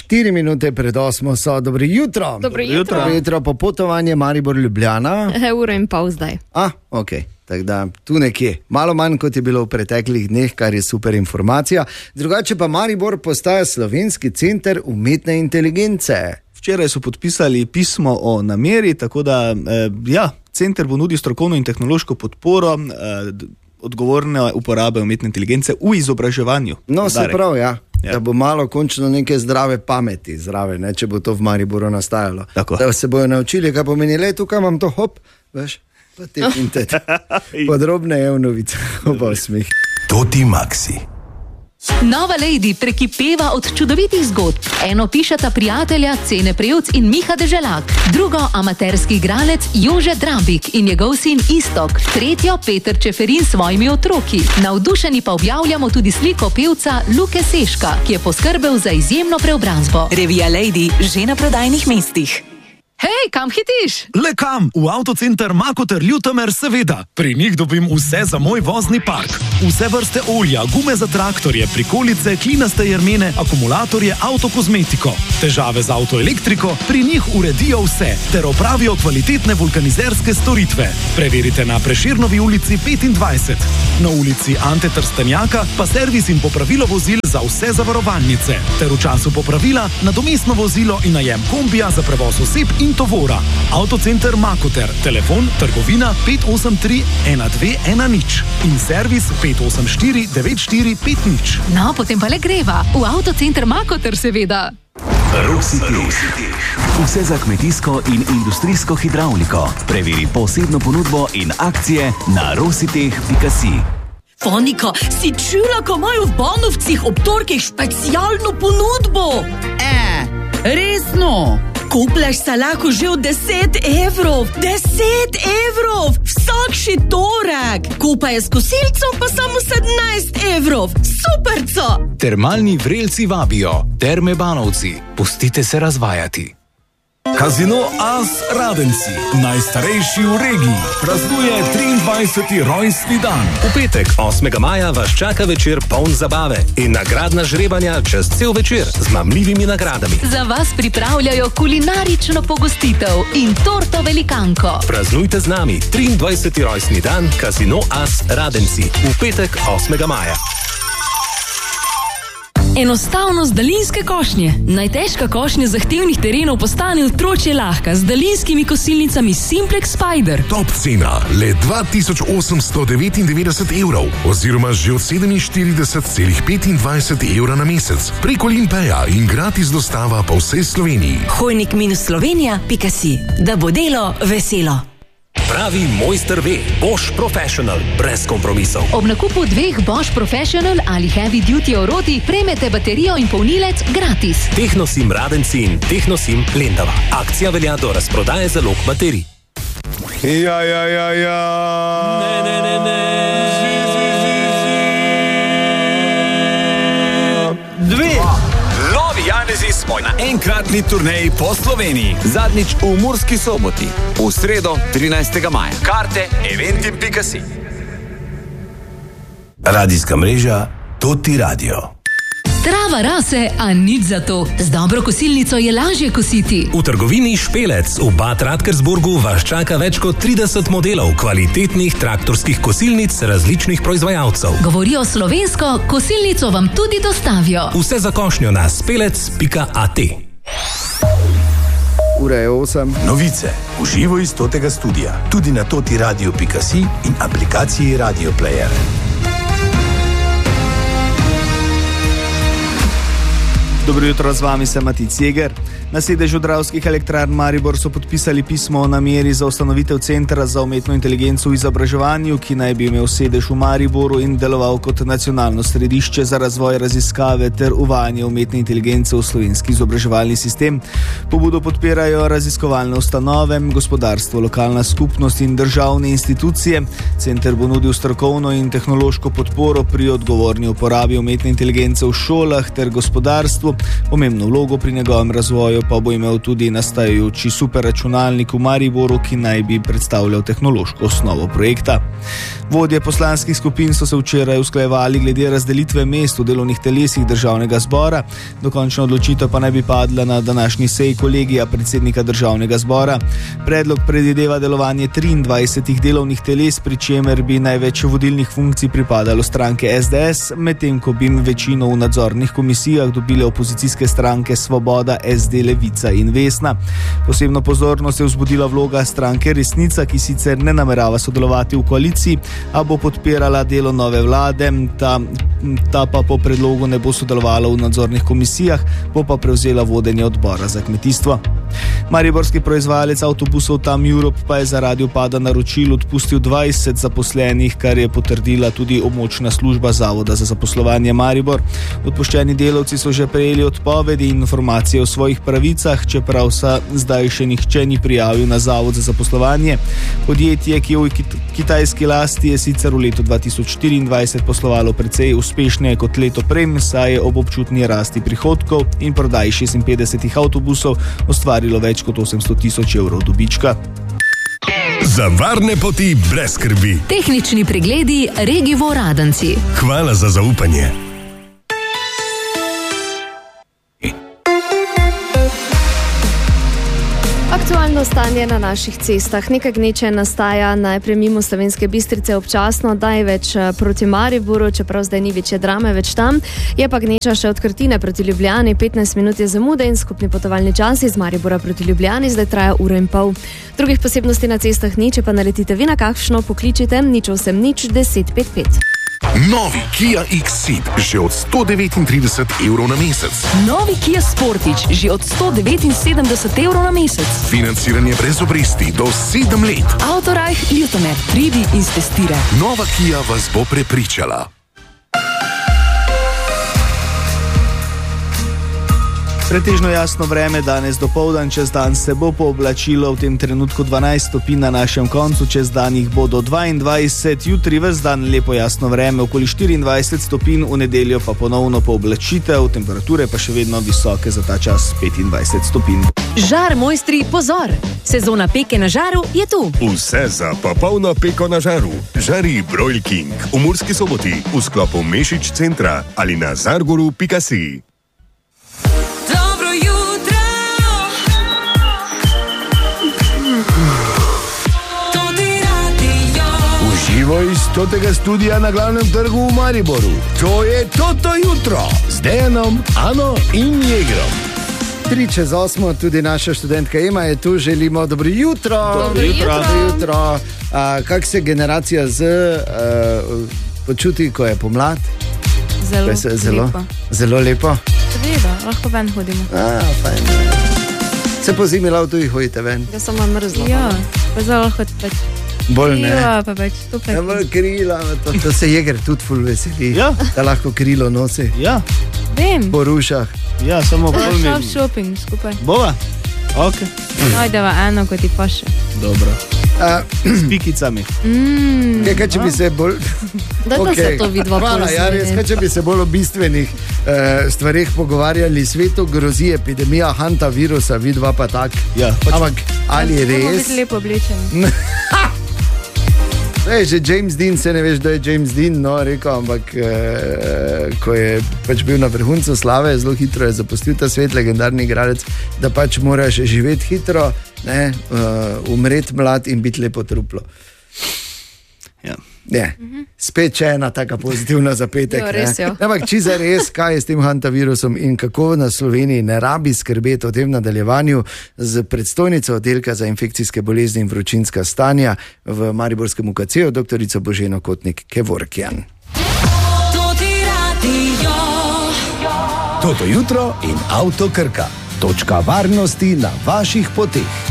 4 minute pred 8 so. Dobro jutro. Dobro jutro. Popotovanje Maribor-Ljubljana. Uro in pol zdaj. Ok. Tako da tu nekje, malo manj kot je bilo v preteklih dneh, kar je super informacija. Drugače pa Maribor postaja slovenski center umetne inteligence. Včeraj so podpisali pismo o nameri, tako da center bo nudil strokovno in tehnološko podporo odgovorne uporabe umetne inteligence v izobraževanju. No, se pravi, da bo malo končno neke zdrave pameti zraven, če bo to v Mariboru nastajalo. Tako. Da se bojo naučili, kaj pomeni, tukaj imam to, veš, pa te pintet. Podrobneje v novicah, oba smeh. Toti Maxi. Nova Lady prekipeva od čudovitih zgodb. Eno pišeta prijatelja Cene Prevc in Miha Deželak, drugo amaterski igralec Jože Drabik in njegov sin Istok, tretjo Peter Čeferin s svojimi otroki. Navdušeni pa objavljamo tudi sliko pevca Luke Seška, ki je poskrbel za izjemno preobrazbo. Revija Lady že na prodajnih mestih. Hej, kam hitiš? Le kam? V avtocenter Makoter Ljutomer, seveda. Pri njih dobim vse za moj vozni park. Vse vrste olja, gume za traktorje, prikolice, klinaste jermene, akumulatorje, avtokozmetiko. Težave z avtoelektriko, pri njih uredijo vse, ter opravijo kvalitetne vulkanizerske storitve. Preverite na Prešernovi ulici 25. Na ulici Ante Trstenjaka pa servis in popravilo vozil za vse zavarovalnice. Ter v času popravila nadomestno vozilo in najem kombija za prevoz oseb in tovora. Avtocenter Makoter, telefon trgovina 583 1210 in servis 584 9450. No, potem pa le greva. V avtocenter Makoter, seveda. Rositeh. Vse za kmetijsko in industrijsko hidravliko. Preveri posebno ponudbo in akcije na rositeh.si. Fonika, si čula, ko imajo v Banovcih ob torkih specialno ponudbo? Resno? Kupljaš se lahko že od 10 evrov. 10 evrov! Vsakši torek! Kupaj s kosilcem pa samo 17 evrov. Superco! Termalni vrelci vabijo. Terme Banovci. Pustite se razvajati. Casino As Radenci, najstarejši v regiji, praznuje 23. rojstni dan. V petek, 8. maja, vas čaka večer poln zabave in nagradna žrebanja čez cel večer z mamljivimi nagradami. Za vas pripravljajo kulinarično pogostitev in torto velikanko. Praznujte z nami 23. rojstni dan Casino As Radenci v petek, 8. maja. Enostavnost daljinske košnje. Najtežka košnja zahtevnih terenov postane otročje lahka z daljinskimi kosilnicami Simplex Spider. Top cena, le 2899 evrov, oziroma že od 47,25 evra na mesec. Preko Limpeja in gratis dostava po vsej Sloveniji. Hojnik-slovenija.si, da bo delo veselo. Pravi mojster ve, Bosch Professional, brez kompromisov. Ob nakupu 2 Bosch Professional ali Heavy Duty orodij prejmete baterijo in polnilec gratis. Tehnosim Radenci in Tehnosim Lendava. Akcija velja do razprodaje zalog baterij. Janezi smo na enkratni turneji po Sloveniji. Zadnjič v Murski Soboti, v sredo 13. maja. Karte eventim.si. Radijska mreža Toti Radio. Trava rase, a nič za to. Z dobro kosilnico je lažje kositi. V trgovini Špelec v Bad Radkersburgu vas čaka več kot 30 modelov kvalitetnih traktorskih kosilnic različnih proizvajalcev. Govorijo slovensko, kosilnico vam tudi dostavijo. Vse za košnjo na spelec.at. Ura je 8. Novice v živo iz Totega studia. Tudi na totiradio.si in aplikaciji Radio Player. Dobro jutro, z vami sem Matic Jeger. Na sedežu Dravskih elektrarn Maribor so podpisali pismo o nameri za ustanovitev Centra za umetno inteligenco v izobraževanju, ki naj bi imel sedež v Mariboru in deloval kot nacionalno središče za razvoj raziskave ter uvajanje umetne inteligence v slovenski izobraževalni sistem. Pobudo podpirajo raziskovalne ustanove, gospodarstvo, lokalna skupnost in državne institucije. Center bo nudil strokovno in tehnološko podporo pri odgovorni uporabi umetne inteligence v šolah ter gospodarstvu, projektu. Pomembno vlogo pri njegovem razvoju pa bo imel tudi nastajajoči superračunalnik v Mariboru, ki naj bi predstavljal tehnološko osnovo projekta. Vodje poslanskih skupin so se včeraj usklajevali glede razdelitve mest v delovnih telesih Državnega zbora. Dokončna odločitev pa naj bi padla na današnji seji kolegija predsednika Državnega zbora. Predlog predvideva delovanje 23 delovnih teles, pri čemer bi največ vodilnih funkcij pripadalo stranke SDS, medtem ko bi večino v nadzornih komisijah dobile opozicijske stranke Svoboda, SD, Levica in Vesna. Posebno pozornost je vzbudila vloga stranke Resnica, ki sicer ne namerava sodelovati v koaliciji, a bo podpirala delo nove vlade, ta pa po predlogu ne bo sodelovala v nadzornih komisijah, bo pa prevzela vodenje odbora za kmetijstvo. Mariborski proizvajalec avtobusov Tam Europe pa je zaradi upada naročil odpustil 20 zaposlenih, kar je potrdila tudi območna služba Zavoda za zaposlovanje Maribor. Odpuščeni delavci so že prejeli odpovedi in informacije o svojih pravicah, čeprav se zdaj še nihče ni prijavil na Zavod za zaposlovanje. Podjetje, ki je v kitajski lasti, je sicer v letu 2024 poslovalo precej uspešneje kot leto prej, saj je ob občutni rasti prihodkov in prodaji 56 avtobusov ustvarilo več kot 800 000 evrov dobička. Za varne poti brez skrbi. Tehnični pregledi Regivo Radenci. Hvala za zaupanje. Aktualno stanje na naših cestah. Nekaj gneče nastaja najprej mimo Slovenske Bistrice občasno, daj več proti Mariboru, čeprav zdaj ni večje drame več tam. Je pa gneča še od Krtine proti Ljubljani, 15 minut je zamude in skupni potovalni čas iz Maribora proti Ljubljani zdaj traja 1,5 ure. Drugih posebnosti na cestah ni, če pa naletite vi na kakšno, pokličite 0800 1055. Novi Kia X-Ceed že od 139 evrov na mesec. Novi Kia Sportage že od 179 evrov na mesec. Financiranje brez obresti do 7 let. Autorajh Ljutomer, pridi in stestiraj. Nova Kia vas bo prepričala. Pretežno jasno vreme danes dopoldan, čez dan se bo pooblačilo, v tem trenutku 12 stopinj na našem koncu, čez dan jih bo do 22, jutri ves dan lepo jasno vreme, okoli 24 stopinj, v nedeljo pa ponovno pooblačitev, temperature pa še vedno visoke, za ta čas 25 stopinj. Žar mojstri, pozor! Sezona peke na žaru je tu. Vse za popolno peko na žaru. Žari Broil King v Murski Soboti, v sklopu Mešič centra ali na zargoru.si. Živo iz 100. studija na glavnem trgu v Mariboru. To je Toto jutro z Dejanom, Ano in Jegrom. 7:03, tudi naša študentka Ema je tu, želimo dobro jutro. Dobro jutro. Kako se generacija Z počuti, ko je pomlad? Zelo lepo. Seveda, lahko ven hodimo. Fajn. Se po zimi lahko tudi hodite ven? Ja, samo mrzlo. Ja, pa zelo lahko pač. Bolj ne. Ja, pa več, super. Ja, bolj krila, to se Jeger tudi ful veseli. Ja. Da lahko krilo nosi. Ja. Vem. Po rušah. Ja, samo bolj mi. Šel v shopping skupaj. Bova? Ok. Najdeva eno, ko ti paše. Dobro. S pikicami. Kaj, če bi se bolj... Da se to vidva hvala, ja, res, kaj, če bi se bolj o bistvenih stvarih pogovarjali, svetu grozi epidemija hantavirusa, vidva pa tak. Ja. Ampak, ali je res? Moramo biti lepo oblečeni. Že James Dean, se ne veš, da je James Dean, no, rekel, ampak ko je pač bil na vrhuncu slave, zelo hitro je zapustil ta svet, legendarni igralec, da pač moraš živeti hitro, ne, umreti mlad in biti lepo truplo. Ja. Ne, spet še ena taka pozitivna zapetek. Jo, res jo. Ampak čiza res, kaj je s tem hantavirusom in kako na Sloveniji ne rabi skrbeti o tem nadaljevanju z predstojnico oddelka za infekcijske bolezni in vročinska stanja v mariborskem UKC-u, doktorico Boženo Kotnik-Kevorkjan. Toto jutro in Avto Krka. Točka varnosti na vaših poteh.